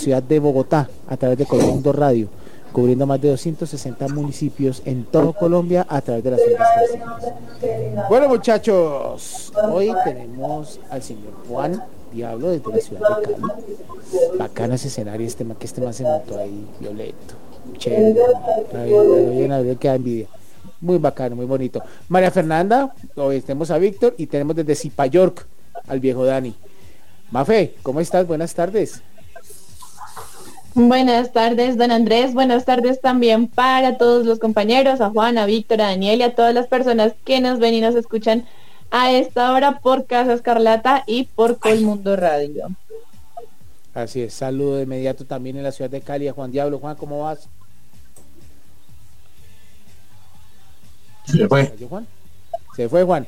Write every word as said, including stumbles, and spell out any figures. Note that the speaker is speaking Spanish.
ciudad de Bogotá a través de Colmundo Radio, cubriendo más de doscientos sesenta municipios en todo Colombia a través de las ondas hercianas. Bueno, muchachos, hoy tenemos al señor Juan Diablo desde la ciudad de Cali. Bacano ese escenario, este que este man se montó ahí, violento, chévere, no queda envidia. Muy bacano, muy bonito. María Fernanda, hoy tenemos a Víctor y tenemos desde Zipayork al viejo Dani. Mafe, ¿cómo estás? Buenas tardes. Buenas tardes, don Andrés. Buenas tardes también para todos los compañeros, a Juan, a Víctor, a Daniel y a todas las personas que nos ven y nos escuchan a esta hora por Casa Escarlata y por Colmundo Radio. Así es, saludo de inmediato también en la ciudad de Cali a Juan Diablo. Juan, ¿cómo vas? Se fue. Juan? Se fue Juan.